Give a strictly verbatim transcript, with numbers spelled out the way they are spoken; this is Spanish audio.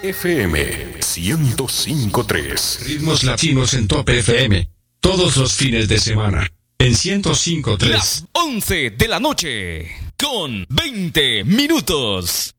F M ciento cinco punto tres. Ritmos latinos en Top F M. Todos los fines de semana. En ciento cinco punto tres. Las once de la noche. Con veinte minutos.